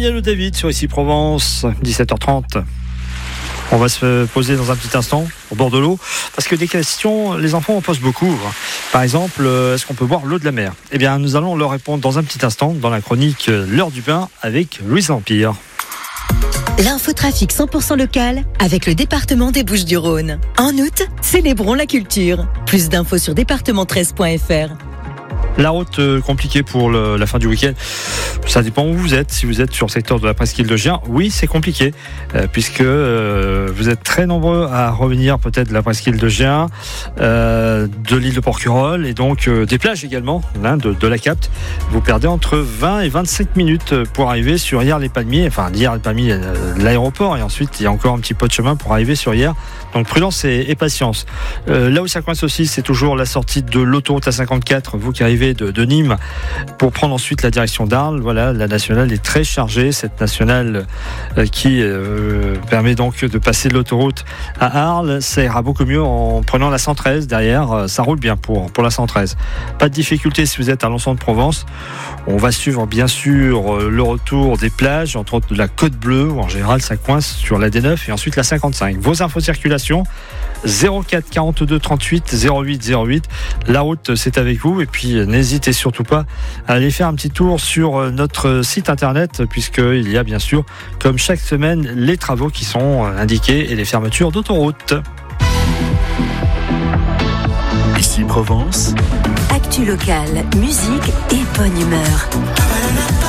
Miel David sur Ici Provence, 17h30. On va se poser dans un petit instant au bord de l'eau parce que des questions, les enfants en posent beaucoup. Par exemple, est-ce qu'on peut boire l'eau de la mer ? Eh bien, nous allons leur répondre dans un petit instant dans la chronique L'heure du bain avec Louise Empire. L'infotrafic 100% local avec le département des Bouches-du-Rhône. En août, célébrons la culture. Plus d'infos sur département13.fr. La route compliquée pour la fin du week-end, ça dépend où vous êtes. Si vous êtes sur le secteur de la presqu'île de Gien, oui, c'est compliqué, puisque vous êtes très nombreux à revenir peut-être de la presqu'île de Gien, de l'île de Porquerolles, et donc des plages également, de la Capte. Vous perdez entre 20 et 25 minutes pour arriver sur Hyères-les-Palmiers, l'aéroport, et ensuite il y a encore un petit peu de chemin pour arriver sur Hyères. Donc prudence et patience. Là où ça coince aussi, c'est toujours la sortie de l'autoroute A54, vous qui arrivez de Nîmes pour prendre ensuite la direction d'Arles. Voilà, la nationale est très chargée, cette nationale qui permet donc de passer de l'autoroute à Arles. Ça ira beaucoup mieux en prenant la 113 derrière, ça roule bien pour la 113. Pas de difficulté si vous êtes à l'ensemble de Provence. On va suivre bien sûr le retour des plages, entre autres de la Côte Bleue, où en général ça coince sur la D9 et ensuite la 55. Vos infos de circulation 04 42 38 08 08. La route, c'est avec vous. Et puis, n'hésitez surtout pas à aller faire un petit tour sur notre site internet, puisqu'il y a bien sûr, comme chaque semaine, les travaux qui sont indiqués et les fermetures d'autoroutes. Ici Provence. Actu local, musique et bonne humeur.